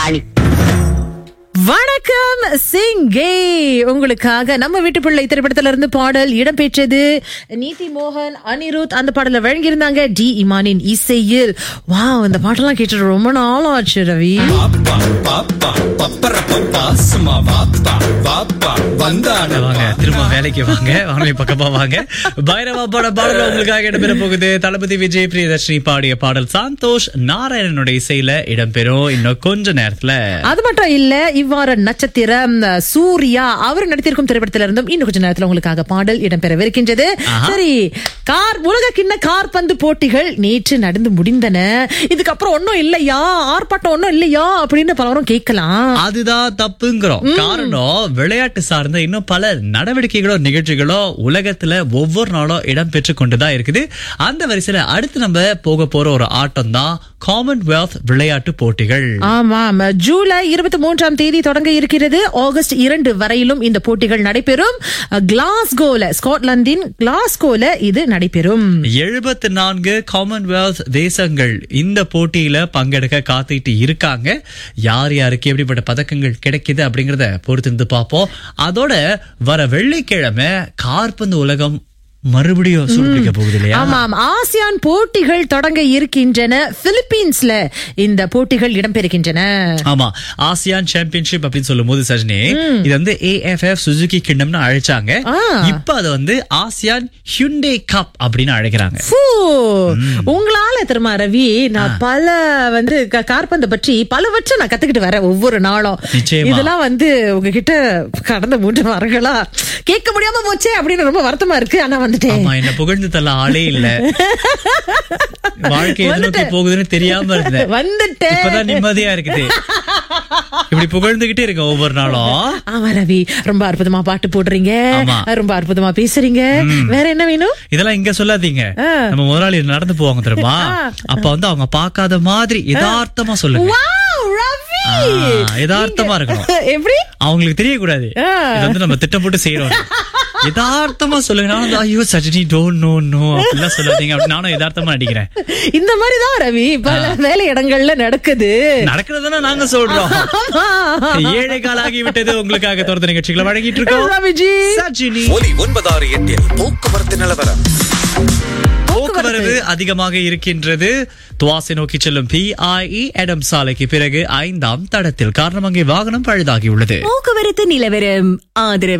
வணக்கம் சிங்கே. உங்களுக்காக நம்ம வீட்டு பிள்ளை திரைப்படத்துல இருந்து பாடல் இடம்பெற்றது. நீதி மோகன், அனிருத் அந்த பாடல வழங்கியிருந்தாங்க டி இமானின் இசையில். வாவ், இந்த பாட்டெல்லாம் கேட்டு ரொம்ப நாள் ஆச்சு ரவி. வாங்க திரும்ப வேலைக்கு வாங்க, வாங்க பக்கமா வாங்க. பைரவா பாடல் உங்களுக்காக இடம்பெற போகுது. தளபதி விஜய், பிரியதர்ஷினி பாடிய பாடல் சந்தோஷ் நாராயணனுடைய இசையில இடம்பெறும் இன்னும் கொஞ்ச நேரத்துல. அது மட்டும் இல்ல, இவ்வாறு நட்சத்திரம் சூர்யா அவர் நடித்திருக்கும் திரைப்படத்தில இருந்தும் இன்னும் கொஞ்ச நேரத்துல உங்களுக்காக பாடல் இடம்பெறவிருக்கின்றது. சரி, உலக கிண்ண காற்பந்து போட்டிகள் நேற்று நடந்து முடிந்தன. இதுக்கப்புறம் ஒன்னும் இல்லையா, ஆர்ப்பாட்டம் ஒன்னும் இல்லையா அப்படின்னு பலரும் கேட்கலாம். அதுதான் தப்புங்கிறோம். காரணம், விளையாட்டு சார்ந்த இன்னும் பல நடவடிக்கைகளோ நிகழ்ச்சிகளோ உலகத்துல ஒவ்வொரு நாளும் இடம்பெற்று கொண்டுதான் இருக்குது. அந்த வரிசையில அடுத்து நம்ம போக போற ஒரு ஆட்டம் தான் காமன்வெல்த் விளையாட்டு போட்டிகள். ஆமாம், ஜூலை 23ஆம் தேதி தொடங்க இருக்கிறது. ஆகஸ்ட் 2 வரையிலும் இந்த போட்டிகள் நடைபெறும். கிளாஸ்கோல, ஸ்காட்லாந்தின் கிளாஸ்கோல இது நடைபெறும். 74 காமன்வெல்த் தேசங்கள் இந்த போட்டியில பங்கெடுக்க காத்துட்டு இருக்காங்க. யார் யாருக்கு எப்படிப்பட்ட பதக்கங்கள் கிடைக்குது அப்படிங்கறத பொறுத்திருந்து பார்ப்போம். அதோட வர வெள்ளிக்கிழமை காற்பந்து உலகம் மறுபடியும் சூழ்நிலைக்க போகுது இல்லையா? ஆமாம், ஆசியான் போட்டிகள் தொடங்க இருக்கின்றன. பிலிப்பீன்ஸ்ல இந்த போட்டிகள் இடம்பெறுகின்றன. ஆமா, ஆசியான் சாம்பியன்ஷிப் அப்படின்னு சொல்லும் போது சஜினி, இது வந்து AFF சுசுகி கிண்ணம்னு அழைச்சாங்க. இப்ப அது வந்து ஆசியான் ஹியூண்டே கப் அப்படின்னு அழைக்கிறாங்க. உங்களால தெரியுமா ரவி, நான் பல வந்து காற்பந்து பற்றி பலவற்றை நான் கத்துக்கிட்டு வரேன் ஒவ்வொரு நாளும். இதெல்லாம் வந்து உங்ககிட்ட கடந்த 3 வாரங்களா கேட்க முடியாம போச்சே அப்படின்னு ரொம்ப வருத்தமா இருக்கு. ஆனா என்ன புகழ்ந்து தள்ள ஆளே இல்ல. வாழ்க்கை எதுக்கு போகுதுன்னு தெரியாம இருந்தேன். வந்துட்டேன், இப்பதான் நிம்மதியா இருக்குது. இப்படி புகழ்ந்துகிட்டே இருக்க ஒவ்வொரு நாளும். ஆமா ரவி, ரொம்ப அற்புதமா பாட்டு போடுறீங்க, ரொம்ப அற்புதமா பேசுறீங்க. வேற என்ன வேணும்? இதெல்லாம் இங்க சொல்லாதீங்க. நம்ம முதலாளி நடந்து போவாங்க தெரியுமா, அப்ப வந்து அவங்க பாக்காத மாதிரி யதார்த்தமா சொல்லுங்க. யதார்த்தமா இருக்கணும். எப்படி? அவங்களுக்கு தெரியக்கூடாது இது வந்து நம்ம திட்டம் போட்டு செய்யறோம். யதார்த்தமா சொல்லுங்க. ஐயோ சஜினி டோன்ட் நோ நோ அப்படிலாம் சொல்லாதீங்க அப்படின்னு நானும் யதார்த்தமா நடிக்கிறேன். இந்த மாதிரிதான் ரவி பல வேலை இடங்கள்ல நடக்குதுன்னா நாங்க சொல்றோம். ஏழை காலாகி விட்டது. உங்களுக்காக தொடர்ந்து நிகழ்ச்சிகளை வழங்கிட்டு இருக்கோம். சஜினி 968 போக்குவரத்து நிலவரம். போக்குவரத்து அதிகமாக இருக்கின்றது. துவாசை நோக்கி செல்லும் PIE எடம் சாலைக்கு பிறகு 5ஆம் தடத்தில். காரணம், அங்கே வாகனம் பழுதாகி உள்ளது. போக்குவரத்து நிலவரம் ஆதரவு